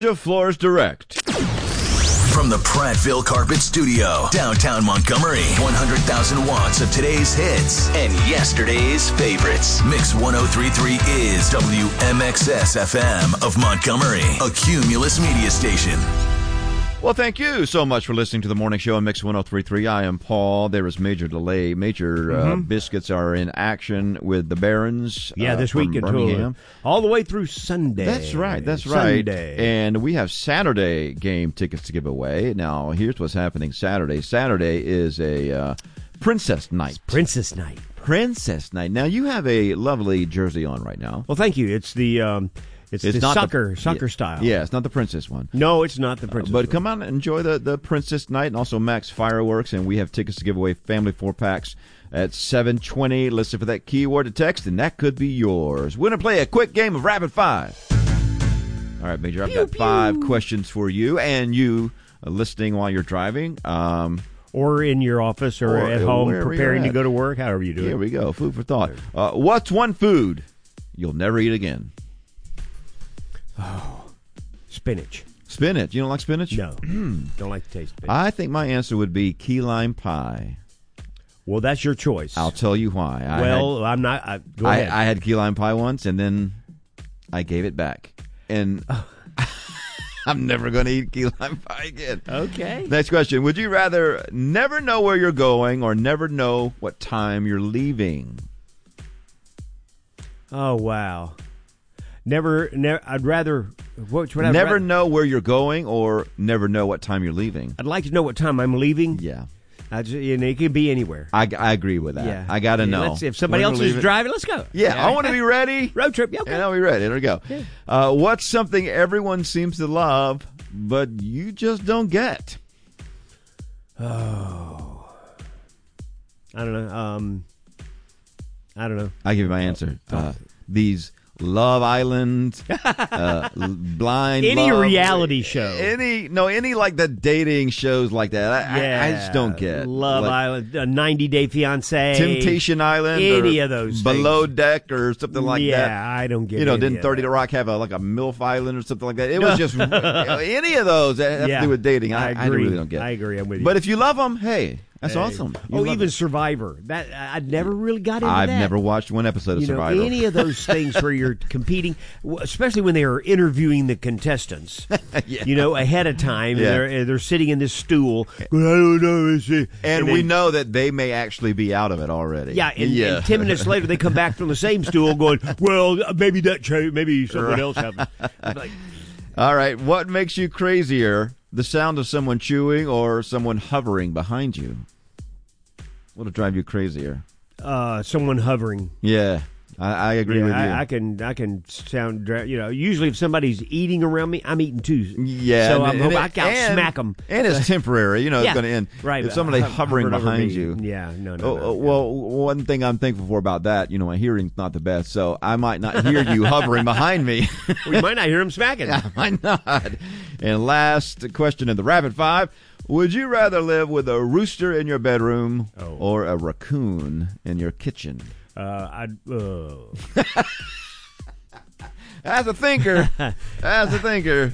Floors Direct. From the Prattville Carpet Studio, downtown Montgomery, 100,000 watts of today's hits and yesterday's favorites. Mix 103.3 is WMXS FM of Montgomery, a Cumulus media station. Well, thank you so much for listening to the morning show on Mix 103.3. I am Paul. There is major delay. Major Biscuits are in action with the Barons. This week until all the way through Sunday. That's right. Sunday. And we have Saturday game tickets to give away. Now, here's what's happening Saturday. Saturday is a Princess Night. Princess Night. Princess Night. Now, you have a lovely jersey on right now. Well, thank you. It's the... It's the soccer style. Yeah, it's not the princess one. No, it's not the princess but one. come out and enjoy the Princess Night and also Max Fireworks. And we have tickets to give away, family 4-packs at 7:20. Listen for that keyword to text, and that could be yours. We're going to play a quick game of Rapid Five. All right, Major, I've got 5 questions for you, and you listening while you're driving. Or in your office or at home preparing to go to work, however you do it. Here we go, food for thought. What's one food you'll never eat again? Oh, spinach. Spinach. You don't like spinach? No. Don't like the taste of spinach. I think my answer would be key lime pie. Well, that's your choice. I'll tell you why. I'm not. Go ahead. I had key lime pie once, and then I gave it back. And I'm never going to eat key lime pie again. Okay. Next question. Would you rather never know where you're going or never know what time you're leaving? Oh, wow. I'd rather... Never know where you're going or never know what time you're leaving. I'd like to know what time I'm leaving. Yeah. It could be anywhere. I agree with that. Yeah. I got to know. If somebody else is driving, let's go. Yeah, I want to be ready. Road trip, okay. And I'll be ready. There we go. Yeah. What's something everyone seems to love, but you just don't get? Oh. I don't know. I'll give you my answer. These Love Island, Blind any Love, reality show, any like the dating shows like that. I just don't get Love Island, 90 Day Fiance, Temptation Island, any of those Below things. Deck or something like that. Yeah, I don't get. Didn't 30 to Rock have a MILF Island or something like that? It was just any of those that have to do with dating. I really don't get. I agree. I'm with you. But if you love them, hey. That's awesome. Even Survivor. That I'd never really got into that. I've never watched one episode of Survivor. Any of those things where you're competing, especially when they are interviewing the contestants, ahead of time, and they're sitting in this stool. I don't know. And we know that they may actually be out of it already. Yeah, and 10 minutes later, they come back from the same stool going, well, maybe that changed. Maybe something else happened. All right, what makes you crazier, the sound of someone chewing or someone hovering behind you? What'll drive you crazier? Someone hovering. Yeah, I agree with you. I can sound. Usually if somebody's eating around me, I'm eating too. Yeah, so I smack them. And it's temporary. It's going to end. Right. If somebody hovering behind you. Yeah. No. Well, one thing I'm thankful for about that, my hearing's not the best, so I might not hear you hovering behind me. We might not hear them smacking. I might not. And last question in the Rapid Five. Would you rather live with a rooster in your bedroom or a raccoon in your kitchen? That's a thinker. That's a thinker.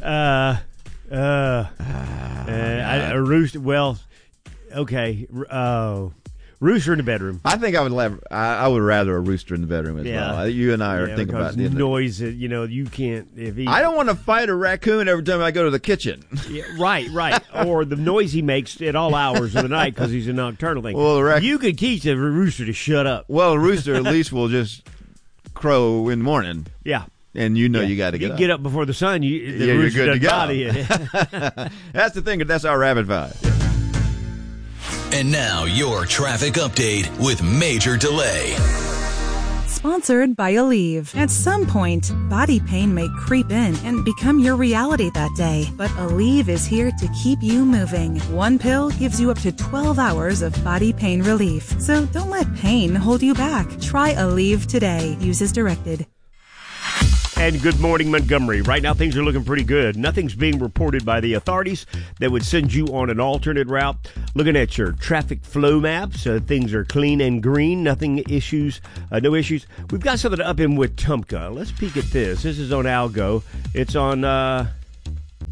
A rooster. Well, okay. Rooster in the bedroom. I think I would rather a rooster in the bedroom as well. You and I are thinking about it. Noise. You can't. I don't want to fight a raccoon every time I go to the kitchen. Yeah, right. Or the noise he makes at all hours of the night because he's a nocturnal thing. Well, you could teach a rooster to shut up. Well, a rooster at least will just crow in the morning. Yeah. And you got to get up. Get up before the sun. You're good to go. That's the thing. That's our Rapid Five. And now your traffic update with Major Delay. Sponsored by Aleve. At some point, body pain may creep in and become your reality that day. But Aleve is here to keep you moving. One pill gives you up to 12 hours of body pain relief. So don't let pain hold you back. Try Aleve today. Use as directed. And good morning, Montgomery. Right now, things are looking pretty good. Nothing's being reported by the authorities that would send you on an alternate route. Looking at your traffic flow maps, things are clean and green. No issues. We've got something up in Wetumpka. Let's peek at this. This is on Algo. It's on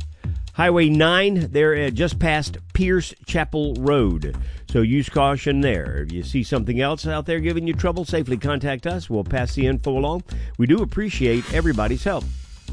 Highway 9, they're just past Pierce Chapel Road. So use caution there. If you see something else out there giving you trouble, safely contact us. We'll pass the info along. We do appreciate everybody's help.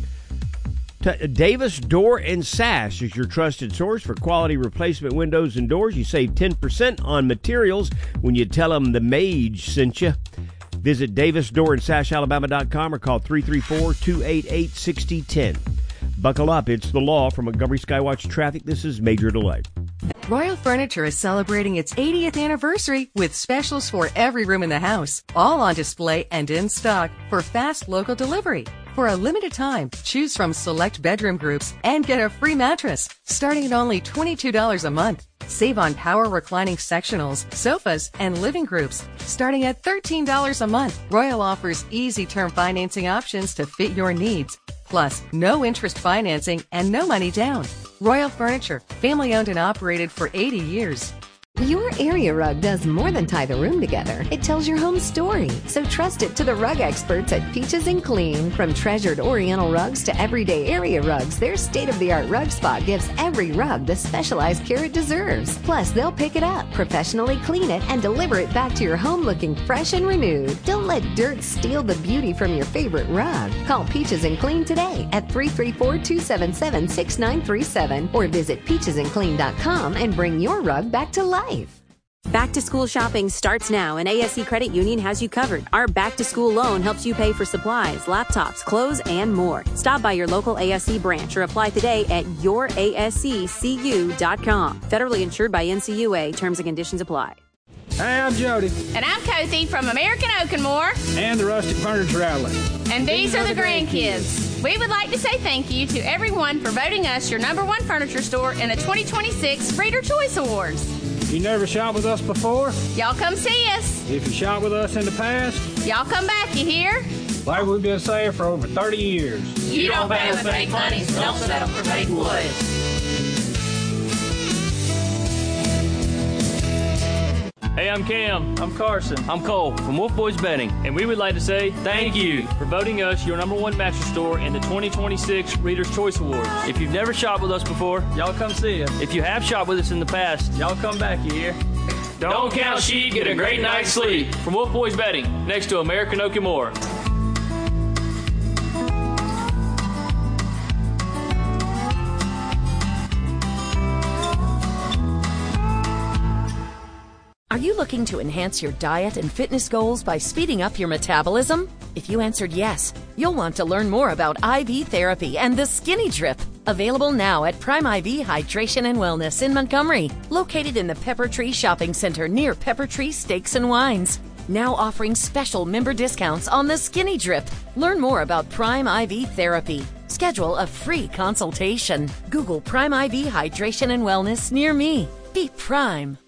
Davis Door and Sash is your trusted source for quality replacement windows and doors. You save 10% on materials when you tell them the Mage sent you. Visit DavisDoorandSashAlabama.com or call 334-288-6010. Buckle up. It's the law. From Montgomery Skywatch Traffic, this is Major Delay. Royal Furniture is celebrating its 80th anniversary with specials for every room in the house, all on display and in stock for fast local delivery. For a limited time, choose from select bedroom groups and get a free mattress, starting at only $22 a month. Save on power reclining sectionals, sofas, and living groups, starting at $13 a month. Royal offers easy term financing options to fit your needs. Plus, no interest financing and no money down. Royal Furniture, family owned and operated for 80 years. Your area rug does more than tie the room together. It tells your home story. So trust it to the rug experts at Peaches and Clean. From treasured Oriental rugs to everyday area rugs, their state-of-the-art rug spot gives every rug the specialized care it deserves. Plus, they'll pick it up, professionally clean it, and deliver it back to your home looking fresh and renewed. Don't let dirt steal the beauty from your favorite rug. Call Peaches and Clean today at 334-277-6937 or visit peachesandclean.com and bring your rug back to life. Back to school shopping starts now, and ASC Credit Union has you covered. Our back to school loan helps you pay for supplies, laptops, clothes, and more. Stop by your local ASC branch or apply today at yourasccu.com. Federally insured by NCUA. Terms and conditions apply. Hey, I'm Jody. And I'm Cozy from American Oak and More. And the Rustic Furniture Outlet. And these are the grandkids. We would like to say thank you to everyone for voting us your #1 furniture store in the 2026 Reader Choice Awards. You never shopped with us before? Y'all come see us. If you shopped with us in the past? Y'all come back, you hear? Like we've been saying for over 30 years. You don't pay with fake money, so don't settle for fake wood. Hey, I'm Cam. I'm Carson. I'm Cole from Wolf Boys Bedding. And we would like to say thank you for voting us your #1 mattress store in the 2026 Reader's Choice Awards. If you've never shopped with us before, y'all come see us. If you have shopped with us in the past, y'all come back, you hear? Don't count sheep, get a great night's sleep. From Wolf Boys Bedding, next to American Oak and More. Are you looking to enhance your diet and fitness goals by speeding up your metabolism? If you answered yes, you'll want to learn more about IV therapy and the Skinny Drip. Available now at Prime IV Hydration and Wellness in Montgomery, located in the Pepper Tree Shopping Center near Pepper Tree Steaks and Wines. Now offering special member discounts on the Skinny Drip. Learn more about Prime IV Therapy. Schedule a free consultation. Google Prime IV Hydration and Wellness near me. Be Prime.